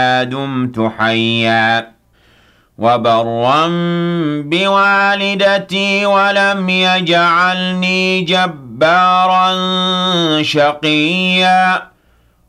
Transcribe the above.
دمت حيا وبرا بوالدتي ولم يجعلني جبارا شقيا